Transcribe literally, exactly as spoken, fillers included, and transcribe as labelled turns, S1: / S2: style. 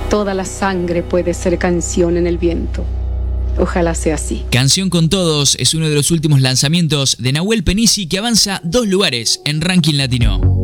S1: Toda la sangre puede ser canción en el viento. Ojalá sea así.
S2: Canción con Todos es uno de los últimos lanzamientos de Nahuel Penisi, que avanza dos lugares en Ranking Latino.